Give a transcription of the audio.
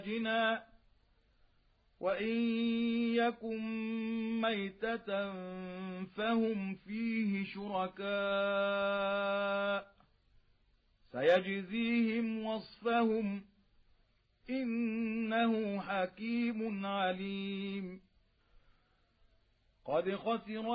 جنا وإن يكن ميتة فهم فيه شركاء سيجزيهم وصفهم إنه حكيم عليم قد خسر